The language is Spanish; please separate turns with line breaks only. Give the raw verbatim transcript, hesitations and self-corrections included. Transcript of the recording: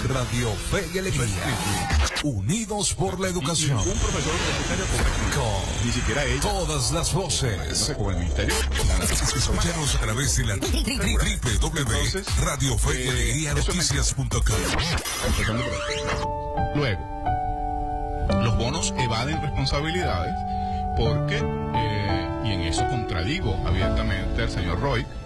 Radio Fe y Alegría. Unidos por la educación.
Un profesor universitario con ni siquiera ella.
Todas las voces.
Con el ministerio.
Escúchanos a través de la doble u doble u doble u punto radio fe y alegría noticias punto com.
Luego, los bonos evaden responsabilidades porque, eh, y en eso contradigo abiertamente al señor Roy,